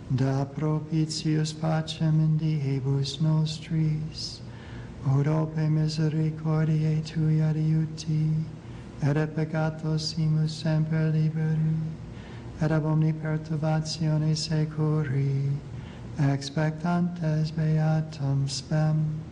da propitius pacem in diebus nostris, ut ope misericordiae Tui adiuti, et de peccatosimus semper liberi, et ab omni perturbatione securi, expectantes beatum spem.